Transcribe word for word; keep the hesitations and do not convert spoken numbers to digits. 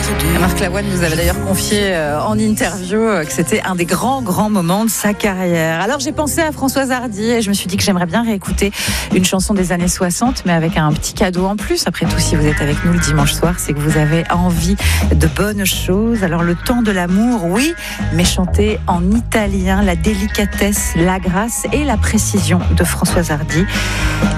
Marc Lavoine nous avait d'ailleurs confié euh, en interview euh, que c'était un des grands, grands moments de sa carrière. Alors j'ai pensé à Françoise Hardy et je me suis dit que j'aimerais bien réécouter une chanson des années soixante, mais avec un petit cadeau en plus. Après tout, si vous êtes avec nous le dimanche soir, c'est que vous avez envie de bonnes choses. Alors le temps de l'amour, oui, mais chanté en italien, la délicatesse, la grâce et la précision de Françoise Hardy.